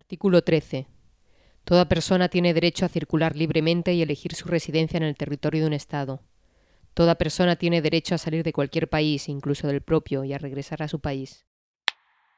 Artículo 13. Toda persona tiene derecho a circular libremente y elegir su residencia en el territorio de un Estado. Toda persona tiene derecho a salir de cualquier país, incluso del propio, y a regresar a su país.